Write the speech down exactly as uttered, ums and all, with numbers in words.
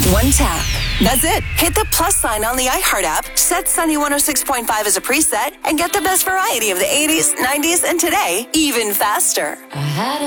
One tap. That's it. Hit the plus sign on the iHeart app, set Sunny one oh six point five as a preset, and get the best variety of the eighties, nineties, and today even faster. I had a